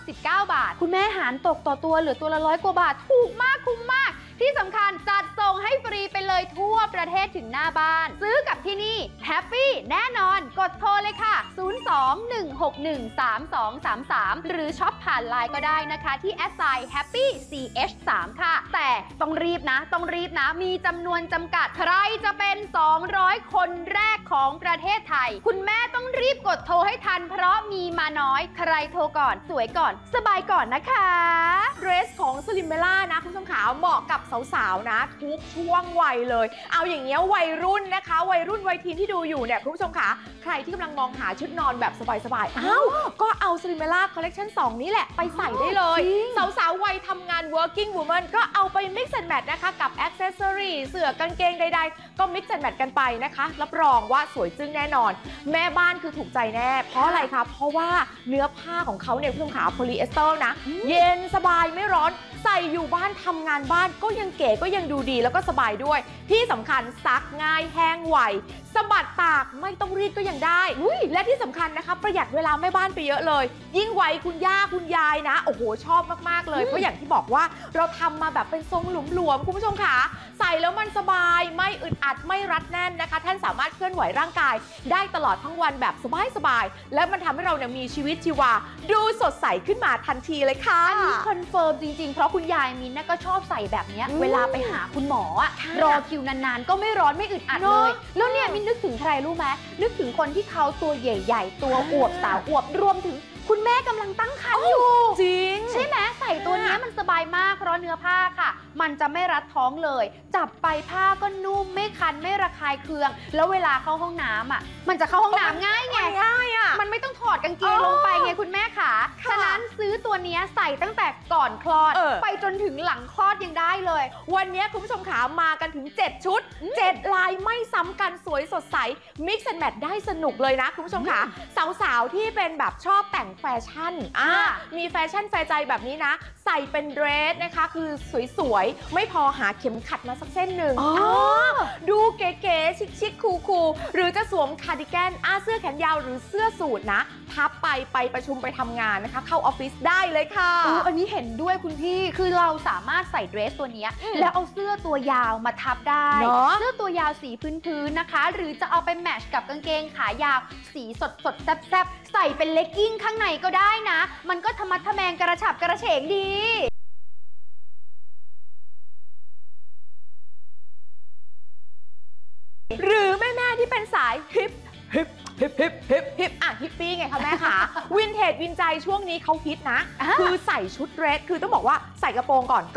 219 บาทคุณแม่หารตกต่อตัวเหลือตัวละ100 กว่าบาทถูกมากคุ้มมากที่สำคัญจัดส่งให้ฟรีไปเลยทั่วประเทศถึงหน้าบ้านซื้อกับที่นี่แฮปปี้แน่นอนกดโทรเลยค่ะ 02-161-3233 หรือช็อปผ่านไลน์ก็ได้นะคะที่@happych3 ค่ะแต่ต้องรีบนะมีจำนวนจำกัดใครจะเป็น200 คนแรกของประเทศไทยคุณแม่ต้องรีบกดโทรให้ทันเพราะมีมาน้อยใครโทรก่อนสวยก่อนสบายก่อนนะคะเดรสของสลิมเมล่านะคุณผู้ชมขาเหมาะกับสาวๆนะทุกช่วงวัยเลยเอาอย่างเงี้ยวัยรุ่นนะคะวัยรุ่นวัยทีนที่ดูอยู่เนี่ยคุณผู้ชมขาใครที่กำลังมองหาชุดนอนแบบสบายๆอ้าวก็เอาสลิมเมล่าคอลเลคชัน2นี้แหละไปใส่ได้เลยสาวๆวัยทำงาน working woman ก็เอาไป mix and match นะคะกับ accessory เสื้อกางเกงใดๆก็ mix and match กันไปนะคะรับรองว่าสวยจึ้งแน่นอนแม่บ้านคือถูกใจแน่เพราะอะไรคะเพราะว่าเนื้อผ้าของเขาเนี่ยคุณผู้ชมขาโพลีเอสเตอร์นะเย็นสบายไม่ร้อนใส่อยู่บ้านทำงานบ้านก็ยังเก๋ก็ยังดูดีแล้วก็สบายด้วยที่สำคัญซักง่ายแห้งไวสะบัดตากไม่ต้องรีดก็ยังได้และที่สำคัญนะคะประหยัดเวลาแม่บ้านไปเยอะเลยยิ่งไวคุณย่าคุณยายนะโอ้โหชอบมากๆเลยเพราะอย่างที่บอกว่าเราทำมาแบบเป็นทรงหลวมๆคุณผู้ชมค่ะใส่แล้วมันสบายไม่อึดอัดไม่รัดแน่นนะคะท่านสามารถเคลื่อนไหวร่างกายได้ตลอดทั้งวันแบบสบายๆและมันทำให้เราเนี่ยมีชีวิตชีวาดูสดใสขึ้นมาทันทีเลยค่ะอันนี้คอนเฟิร์มจริงๆเพราะคุณยายมินก็ชอบใส่แบบนี้เวลาไปหาคุณหมอรอคิวนานๆก็ไม่ร้อนไม่อึดอัดเลยแล้วเนี่ยมินนึกถึงใครรู้ไหมนึกถึงคนที่เขาตัวใหญ่ๆตัวอวบสาวอวบรวมถึงคุณแม่กำลังตั้งครรภ์อยู่จริงใช่ไหมใส่ตัวนี้มันสบายมากเพราะเนื้อผ้าค่ะมันจะไม่รัดท้องเลยจับไปผ้าก็นุ่มไม่คันไม่ระคายเคืองแล้วเวลาเข้าห้องน้ำมันจะเข้าห้องน้ำง่ายไงมันไม่ต้องถอดกางเกงลงไปไงคุณแม่ขาฉะนั้นซื้อตัวนี้ใส่ตั้งแต่ก่อนคลอดไปจนถึงหลังคลอดยังได้เลยวันนี้คุณผู้ชมขามากันถึง7ชุด7ลายไม่ซ้ำกันสวยสดใส mix and match ได้สนุกเลยนะคุณผู้ชมขาสาวๆที่เป็นแบบชอบแต่งแฟชั่นมีแฟชั่นแฟร์ใจแบบนี้นะใส่เป็นเดรสนะคะคือสวยๆไม่พอหาเข็มขัดมาสักเส้นหนึ่งดูเก๋ๆชิคๆคูลๆหรือจะสวมคาร์ดิแกนเสื้อแขนยาวหรือเสื้อสูทนะทับไปประชุมไปทำงานนะคะเข้าออฟฟิศได้เลยค่ะอันนี้เห็นด้วยคุณพี่คือเราสามารถใส่เดรสตัวนี้แล้วเอาเสื้อตัวยาวมาทับได้เสื้อตัวยาวสีพื้นๆนะคะหรือจะเอาไปแมทช์กับกางเกงขายาวสีสดๆแซ่บๆใส่เป็นเลกกิ้งข้างในก็ได้นะมันก็ทะมัดทะแมงกระฉับกระเฉงดีหรือแม่ๆที่เป็นสายฮิปฮิปปี้ไงคะแม่คะวินเทจวินใจช่วงนี้เขาฮิตนะคือใส่ชุดเดรสคือต้องบอกว่าใส่กระโปรงก่อน